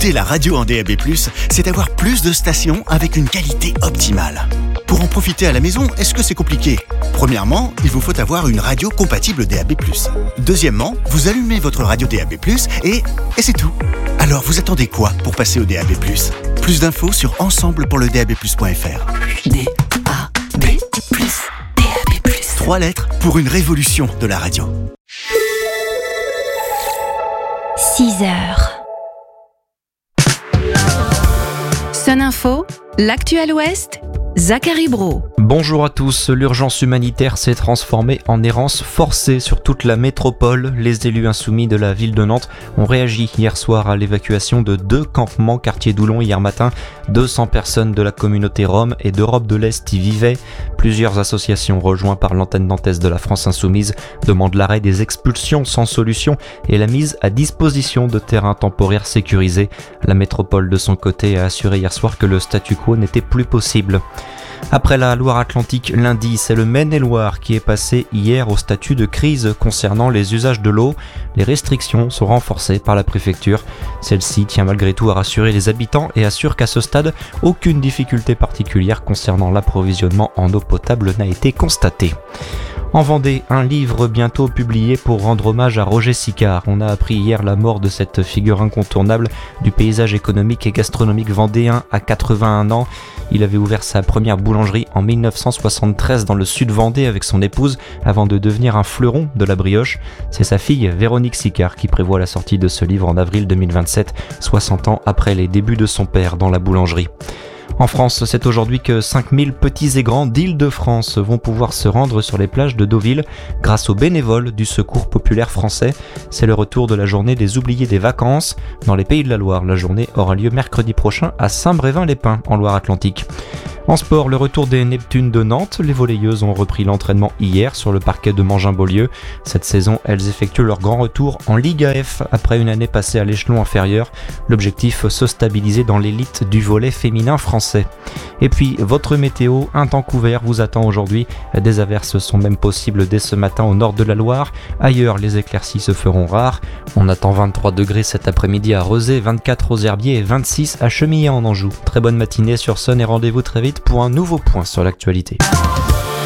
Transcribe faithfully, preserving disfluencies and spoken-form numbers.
Écouter la radio en D A B plus, c'est avoir plus de stations avec une qualité optimale. Pour en profiter à la maison, est-ce que c'est compliqué ? Premièrement, il vous faut avoir une radio compatible D A B plus. Deuxièmement, vous allumez votre radio D A B plus et, et c'est tout. Alors vous attendez quoi pour passer au D A B plus ? Plus d'infos sur ensemble pour le D A B plus point F R. D A B plus, D A B plus. Trois lettres pour une révolution de la radio. six heures. Sun Info, l'actuel Ouest, Zachary Brault. Bonjour à tous, l'urgence humanitaire s'est transformée en errance forcée sur toute la métropole. Les élus insoumis de la ville de Nantes ont réagi hier soir à l'évacuation de deux campements quartier d'Oulon hier matin. deux cents personnes de la communauté Rome et d'Europe de l'Est y vivaient. Plusieurs associations rejointes par l'antenne nantaise de la France Insoumise demandent l'arrêt des expulsions sans solution et la mise à disposition de terrains temporaires sécurisés. La métropole de son côté a assuré hier soir que le statu quo n'était plus possible. Après la Loire-Atlantique lundi, c'est le Maine-et-Loire qui est passé hier au statut de crise concernant les usages de l'eau. Les restrictions sont renforcées par la préfecture. Celle-ci tient malgré tout à rassurer les habitants et assure qu'à ce stade, aucune difficulté particulière concernant l'approvisionnement en eau potable n'a été constatée. En Vendée, un livre bientôt publié pour rendre hommage à Roger Sicard. On a appris hier la mort de cette figure incontournable du paysage économique et gastronomique vendéen à quatre-vingt-un ans. Il avait ouvert sa première boulangerie en dix-neuf cent soixante-treize dans le sud Vendée avec son épouse avant de devenir un fleuron de la brioche. C'est sa fille Véronique Sicard qui prévoit la sortie de ce livre en avril deux mille vingt-sept, soixante ans après les débuts de son père dans la boulangerie. En France, c'est aujourd'hui que cinq mille petits et grands d'Île-de-France vont pouvoir se rendre sur les plages de Deauville grâce aux bénévoles du Secours populaire français. C'est le retour de la journée des oubliés des vacances. Dans les Pays de la Loire, la journée aura lieu mercredi prochain à Saint-Brévin-les-Pins en Loire-Atlantique. En sport, le retour des Neptunes de Nantes. Les volleyeuses ont repris l'entraînement hier sur le parquet de Mangin-Beaulieu. Cette saison, elles effectuent leur grand retour en Ligue A F après une année passée à l'échelon inférieur. L'objectif, se stabiliser dans l'élite du volley féminin français. Et puis, votre météo, un temps couvert vous attend aujourd'hui. Des averses sont même possibles dès ce matin au nord de la Loire. Ailleurs, les éclaircies se feront rares. On attend vingt-trois degrés cet après-midi à Rezé, vingt-quatre aux Herbiers et vingt-six à Chemillé en Anjou. Très bonne matinée sur Sun et rendez-vous très vite pour un nouveau point sur l'actualité.